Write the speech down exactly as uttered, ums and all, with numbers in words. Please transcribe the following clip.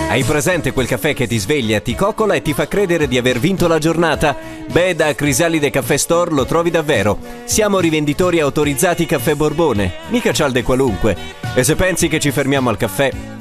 Hai presente quel caffè che ti sveglia, ti coccola e ti fa credere di aver vinto la giornata? Beh, da Crisalide Caffè Store lo trovi davvero. Siamo rivenditori autorizzati Caffè Borbone, mica cialde qualunque. E se pensi che ci fermiamo al caffè,